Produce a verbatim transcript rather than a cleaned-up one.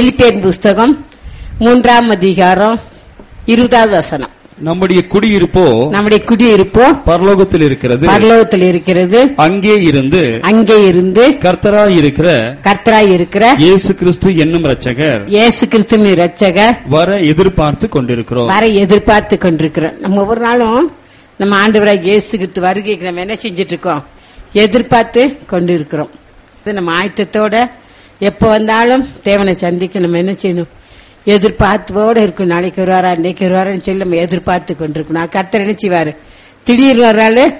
பிலிப்பியர் புஸ்தகம் மூன்றாம் அதிகாரம் இருபதாவது வசனம். நம்முடைய குடியிருப்போ நம்முடைய குடியிருப்போ பரலோகத்தில் இருக்கிறது பரலோகத்தில் இருக்கிறது. அங்கே இருந்து அங்கே இருந்து கர்த்தராய் இருக்கிற கர்த்தராய் இருக்கிற இயேசு கிறிஸ்து என்னும் இரட்சகர் இயேசு கிறிஸ்துவின் இரட்சகர் வர எதிர்பார்த்து கொண்டிருக்கிறோம். வர எதிர்பார்த்து கொண்டிருக்கிறோம். நம்ம ஒவ்வொரு நாளும் நம்ம ஆண்டவராய் இயேசு கிறிஸ்து வருகைக்கு நம்ம என்ன செஞ்சிட்டு இருக்கோம்? எதிர்பார்த்து கொண்டிருக்கிறோம். நம்ம ஆயத்தத்தோட எப்ப வந்தாலும் தேவனை சந்திக்க நம்ம என்ன செய்யணும்? எதிர்பார்த்தோட இருக்கும். நாளைக்கு வருவாரா, இன்னைக்கு வருவாரான்னு சொல்லி நம்ம எதிர்பார்த்து கொண்டிருக்கணும். கர்த்தர் என்ன செய்வாரு? திடீர்னு வர்றாரு,